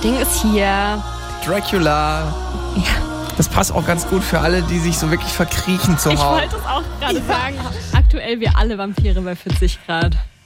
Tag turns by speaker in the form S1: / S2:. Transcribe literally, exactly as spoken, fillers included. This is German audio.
S1: Ding ist hier.
S2: Dracula.
S1: Ja.
S2: Das passt auch ganz gut für alle, die sich so wirklich verkriechen zu Hause.
S1: Ich wollte es auch gerade sagen. Aktuell wir alle Vampire bei vierzig Grad.